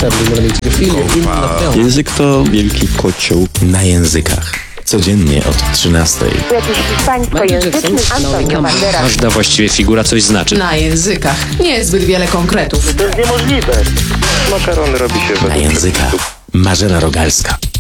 Język to wielki kocioł na językach. Codziennie od 13. Jakiś hiszpańskojęzyczny Antonio Banderas. Każda właściwie figura coś znaczy. Na językach. Nie zbyt wiele konkretów. To jest niemożliwe. Makaron robi się Na językach. Marzena Rogalska.